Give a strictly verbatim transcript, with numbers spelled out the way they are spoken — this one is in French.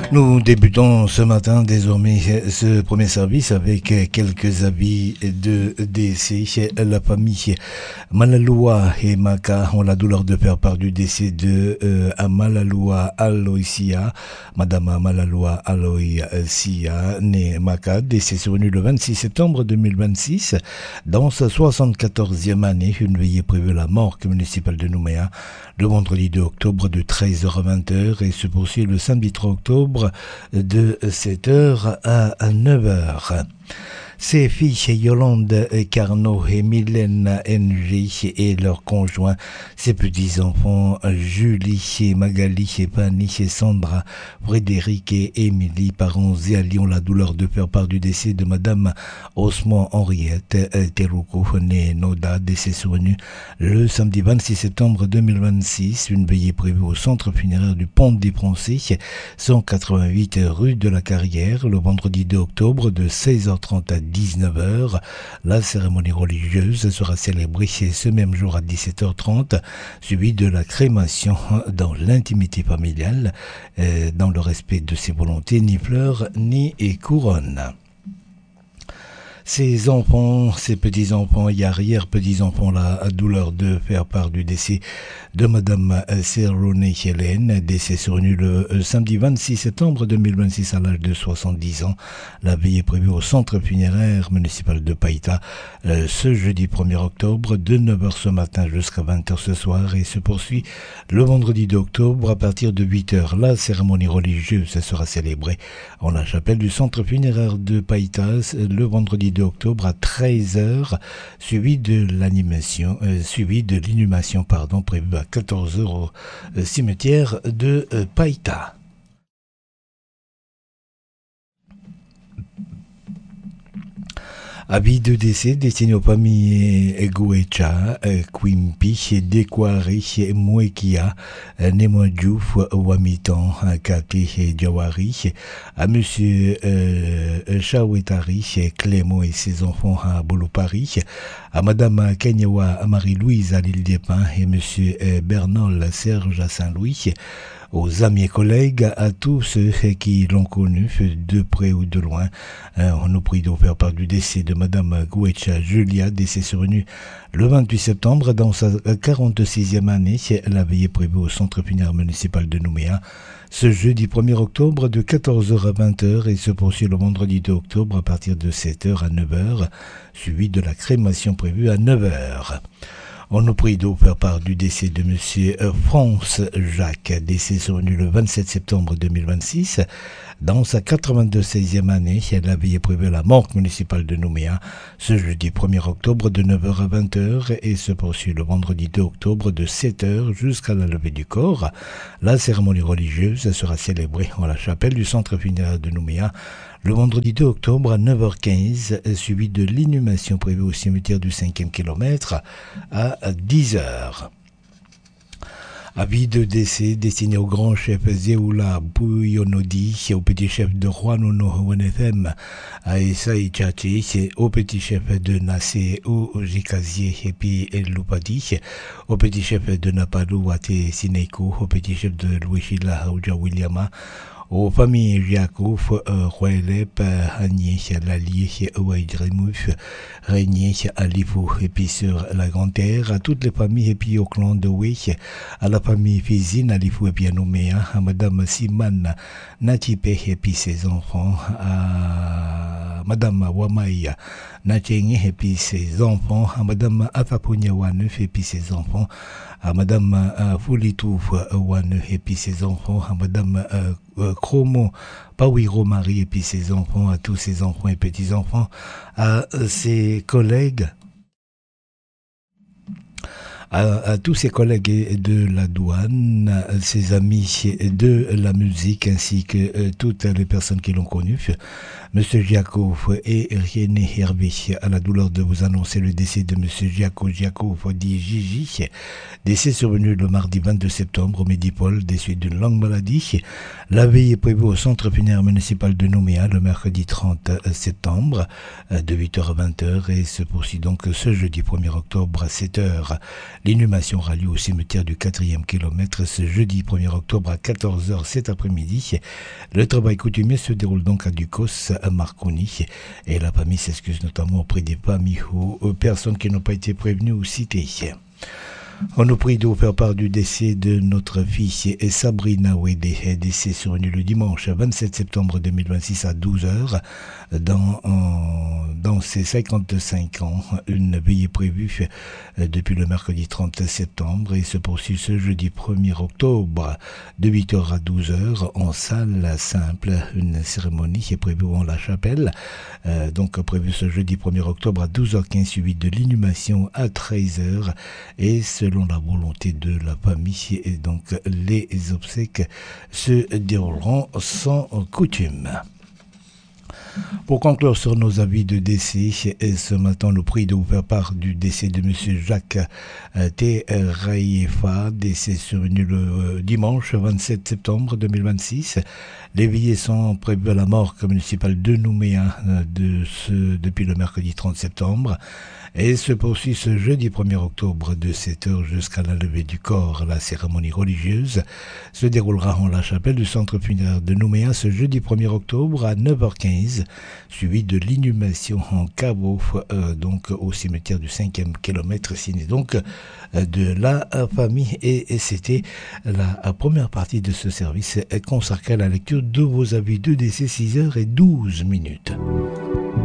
Nous débutons ce matin désormais ce premier service avec quelques avis de décès. La famille Malaloua et Maka ont la douleur de faire part du décès de euh, Malaloua Aloisia, Madame Malaloua Aloisia, née Maka, décès survenu le vingt-six septembre deux mille vingt-six. Dans sa soixante-quatorzième année, une veillée prévue à la morgue municipale de Nouméa le vendredi deux octobre de treize heures à vingt heures et se poursuit le samedi trois octobre de sept heures à neuf heures. Ses filles Yolande Carnot et Mylène Henry et leurs conjoints, ses petits-enfants Julie, Magali, Fanny, Sandra, Frédéric et Émilie, parents et alliés ont la douleur de faire part du décès de Madame Osman Henriette Teruko, née Noda, décès survenu le samedi vingt-six septembre deux mille vingt-six. Une veillée prévue au centre funéraire du Pont des Français, cent quatre-vingt-huit rue de la Carrière, le vendredi deux octobre de seize heures trente à dix-neuf heures. La cérémonie religieuse sera célébrée ce même jour à dix-sept heures trente, suivie de la crémation dans l'intimité familiale, euh, dans le respect de ses volontés, ni fleurs ni couronnes. Ses enfants, ses petits-enfants et arrière-petits-enfants, la douleur de faire part du décès de Madame Serrone Hélène, décès survenu le samedi vingt-six septembre deux mille vingt-six à l'âge de soixante-dix ans. La veille est prévue au centre funéraire municipal de Païta ce jeudi premier octobre de neuf heures ce matin jusqu'à vingt heures ce soir et se poursuit le vendredi deux octobre à partir de huit heures. La cérémonie religieuse sera célébrée en la chapelle du centre funéraire de Païta le vendredi deux octobre à treize heures, suivi de l'animation, euh, suivi de l'inhumation, pardon, prévue à quatorze heures au euh, cimetière de euh, Païta. Avis de décès destiné aux familles Eguecha, Quimpi, Dekwari, Mouekia, Nemodjouf, Wamitan, Kati et Jawari, à Monsieur euh, Chawetari, Clément et ses enfants à Bolopari, à Madame Kenyawa Marie-Louise à l'île des Pins et Monsieur Bernol Serge à Saint-Louis, aux amis et collègues, à tous ceux qui l'ont connu de près ou de loin. On nous prie de faire part du décès de Madame Gouecha Julia, décès survenu le vingt-huit septembre dans sa quarante-sixième année. La veillée prévue au centre funéraire municipal de Nouméa ce jeudi premier octobre de quatorze heures à vingt heures et se poursuit le vendredi deux octobre à partir de sept heures à neuf heures, suivi de la crémation prévue à neuf heures. On nous prie de faire part du décès de Monsieur France Jacques, décès survenu le vingt-sept septembre deux mille vingt-six, dans sa quatre-vingt-deuxième année. La veille est prévue à la morgue municipale de Nouméa ce jeudi premier octobre de neuf heures à vingt heures et se poursuit le vendredi deux octobre de sept heures jusqu'à la levée du corps. La cérémonie religieuse sera célébrée en la chapelle du centre funéraire de Nouméa le vendredi deux octobre à neuf heures quinze, suivi de l'inhumation prévue au cimetière du cinquième kilomètre à dix heures. Avis de décès destiné au grand chef Zéoula Bouyonodi, au petit chef de Juanono Wenefem, à Essaï Tchachi, au petit chef de Nassé ou Jikazié et puis Loupadi, au petit chef de Napalou Wate Sineiko, au petit chef de Louishila Oja Williama, aux familles Jacouf, Roelep, Agnès, Lalier, Ouaïdremouf, Régnier, Alifou, et puis sur la Grande-Terre, à toutes les familles, et puis au clan de Wei, à la famille Fizine, Alifou, et puis à Nouméa, à Madame Simane Natipé, et puis ses enfants, à Madame Wamaïa Natchengi, et puis ses enfants, à Madame Afaponia Waneuf, et puis ses enfants, à Madame euh, Foulitouf Wane et puis ses enfants, à Madame euh, euh, Cromo Pawiro Marie et puis ses enfants, à tous ses enfants et petits-enfants, à euh, ses collègues, à, à tous ses collègues de la douane, ses amis de la musique ainsi que euh, toutes les personnes qui l'ont connu. Monsieur Giacov et René Hervé, à la douleur de vous annoncer le décès de Monsieur Giaco Giacov dit Gigi, décès survenu le mardi vingt-deux septembre au Médipôle des suites d'une longue maladie. La veille est prévue au centre funéraire municipal de Nouméa le mercredi trente septembre de huit heures à vingt heures et se poursuit donc ce jeudi premier octobre à sept heures. L'inhumation aura lieu au cimetière du quatrième kilomètre ce jeudi premier octobre à quatorze heures cet après-midi. Le travail coutumier se déroule donc à Ducos, à Marconi, et la famille s'excuse notamment auprès des familles ou aux personnes qui n'ont pas été prévenues ou citées. On nous prie de vous faire part du décès de notre fille Sabrina Wede, décès survenu le dimanche vingt-sept septembre deux mille vingt-six à douze heures dans, en, dans ses cinquante-cinq ans. Une veillée prévue depuis le mercredi trente septembre et se poursuit ce jeudi premier octobre de huit heures à douze heures en salle simple. Une cérémonie est prévue en la chapelle, euh, donc prévue ce jeudi premier octobre à douze heures quinze, suivi de l'inhumation à treize heures et selon la volonté de la famille, et donc les obsèques se dérouleront sans coutume. Pour conclure sur nos avis de décès, ce matin, nous prie de vous faire part du décès de M. Jacques Terayefa, décès survenu le dimanche vingt-sept septembre deux mille vingt-six. Les veillées sont prévues à la morgue municipale de Nouméa de ce, depuis le mercredi trente septembre et se poursuit ce jeudi premier octobre de sept heures jusqu'à la levée du corps. La cérémonie religieuse se déroulera en la chapelle du centre funéraire de Nouméa ce jeudi premier octobre à neuf heures quinze, suivi de l'inhumation en caveau, euh, donc au cimetière du cinquième kilomètre, signé donc euh, de la famille. Et, et c'était la, la première partie de ce service consacrée à la lecture de vos avis de décès, six heures douze minutes.